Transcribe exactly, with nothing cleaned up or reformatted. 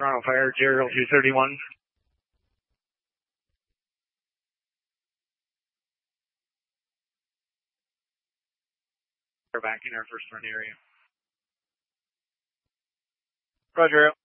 Toronto Fire, Gerald two thirty-one. We're back in our first run area. Roger.